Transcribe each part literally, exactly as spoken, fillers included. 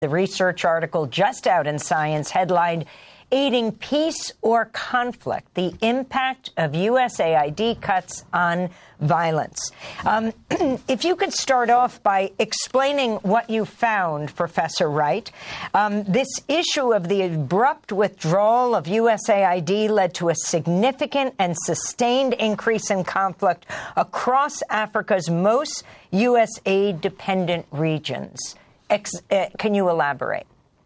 The research article just out in Science headlined, Aiding Peace or Conflict, the Impact of U S A I D Cuts on Violence. Um, if you could start off by explaining what you found, Professor Wright. Um, this issue of the abrupt withdrawal of U S A I D led to a significant and sustained increase in conflict across Africa's most U S aid-dependent regions. Ex- uh, can you elaborate?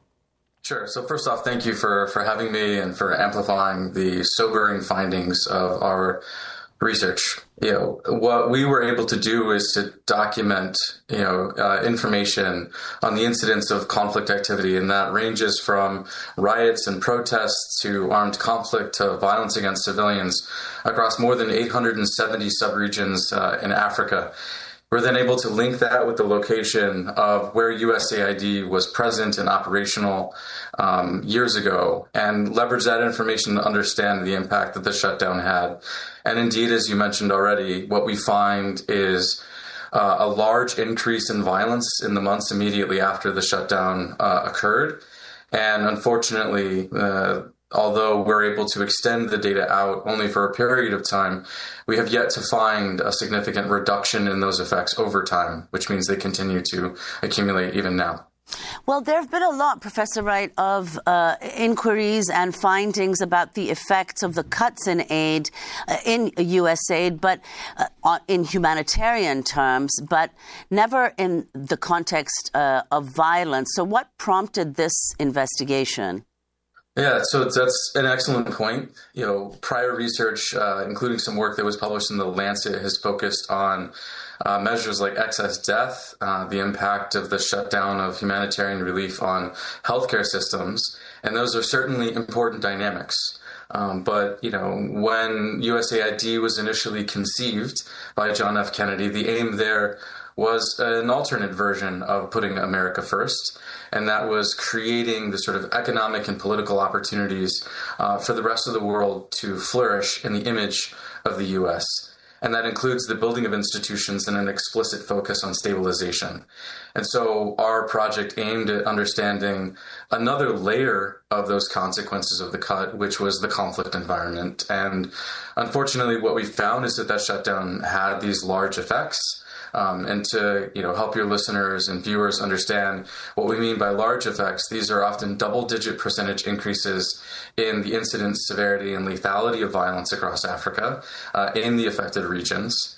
Sure. So first off, thank you for, for having me and for amplifying the sobering findings of our research. You know, what we were able to do is to document, you know, uh, information on the incidence of conflict activity, and that ranges from riots and protests to armed conflict to violence against civilians across more than eight hundred seventy subregions uh, in Africa. We're then able to link that with the location of where U S A I D was present and operational um, years ago, and leverage that information to understand the impact that the shutdown had. And indeed, as you mentioned already, what we find is uh, a large increase in violence in the months immediately after the shutdown uh, occurred. And unfortunately, uh, although we're able to extend the data out only for a period of time, we have yet to find a significant reduction in those effects over time, which means they continue to accumulate even now. Well, there have been a lot, Professor Wright, of uh, inquiries and findings about the effects of the cuts in aid, uh, in U S aid, but uh, in humanitarian terms, but never in the context uh, of violence. So what prompted this investigation? Yeah, so that's an excellent point. You know, prior research, uh, including some work that was published in The Lancet, has focused on uh, measures like excess death, uh, the impact of the shutdown of humanitarian relief on healthcare systems, and those are certainly important dynamics. Um, but, you know, when U S A I D was initially conceived by John F. Kennedy, the aim there was an alternate version of putting America first, and that was creating the sort of economic and political opportunities uh, for the rest of the world to flourish in the image of the U S. And that includes the building of institutions and an explicit focus on stabilization. And so our project aimed at understanding another layer of those consequences of the cut, which was the conflict environment. And unfortunately, what we found is that that shutdown had these large effects. Um, and to you know help your listeners and viewers understand what we mean by large effects, these are often double-digit percentage increases in the incidence, severity, and lethality of violence across Africa uh, in the affected regions.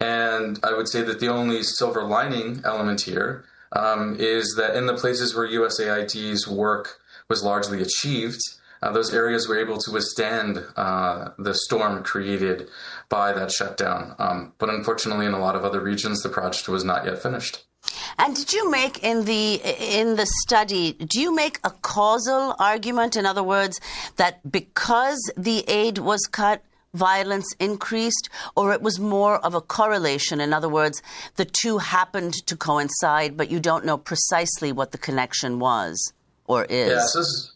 And I would say that the only silver lining element here um, is that in the places where U S A I D's work was largely achieved, Uh, those areas were able to withstand uh, the storm created by that shutdown. Um, but unfortunately, in a lot of other regions, the project was not yet finished. And did you make in the in the study, do you make a causal argument? In other words, that because the aid was cut, violence increased, or it was more of a correlation? In other words, the two happened to coincide, but you don't know precisely what the connection was or is. Yes, this is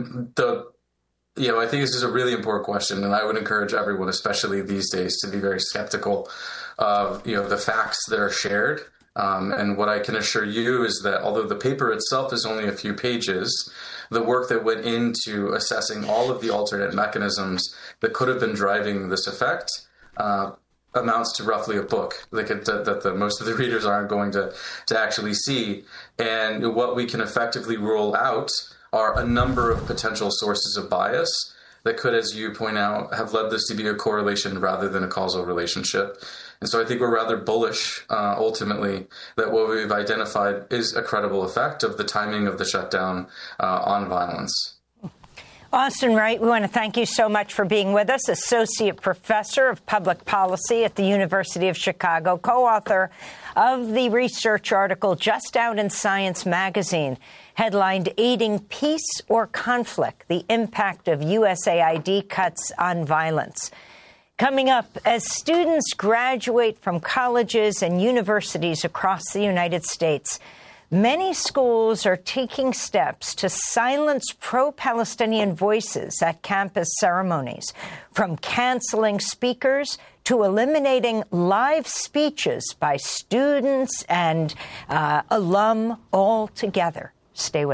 the You know, I think this is a really important question, and I would encourage everyone, especially these days, to be very skeptical of, you know, the facts that are shared. Um, and what I can assure you is that although the paper itself is only a few pages, the work that went into assessing all of the alternate mechanisms that could have been driving this effect uh, amounts to roughly a book that, could, that, that the, most of the readers aren't going to, to actually see. And what we can effectively rule out are a number of potential sources of bias that could, as you point out, have led this to be a correlation rather than a causal relationship. And so I think we're rather bullish, uh, ultimately, that what we've identified is a credible effect of the timing of the shutdown uh, on violence. Austin Wright, we want to thank you so much for being with us, Associate Professor of Public Policy at the University of Chicago, co-author of the research article just out in Science magazine, headlined Aiding Peace or Conflict, the Impact of U S A I D Cuts on Violence. Coming up, as students graduate from colleges and universities across the United States, many schools are taking steps to silence pro-Palestinian voices at campus ceremonies, from canceling speakers to eliminating live speeches by students and uh, alum altogether. Stay with